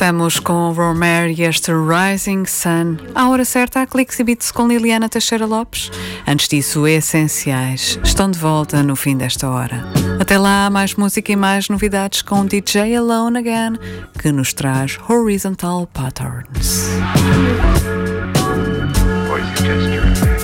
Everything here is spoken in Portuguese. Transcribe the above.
Estamos com Romare e este Rising Sun. À hora certa, há Clicks e Beats com Liliana Teixeira Lopes. Antes disso, Essenciais estão de volta no fim desta hora. Até lá, mais música e mais novidades com DJ Alone Again, que nos traz Horizontal Patterns.